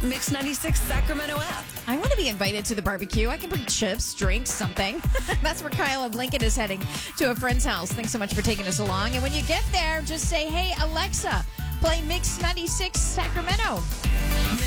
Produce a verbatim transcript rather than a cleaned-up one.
Mix ninety-six Sacramento app. I want to be invited to the barbecue. I can bring chips, drinks, something. That's where Kyle of Lincoln is heading, to a friend's house. Thanks so much for taking us along. And when you get there, just say, hey, Alexa, play Mix ninety-six Sacramento.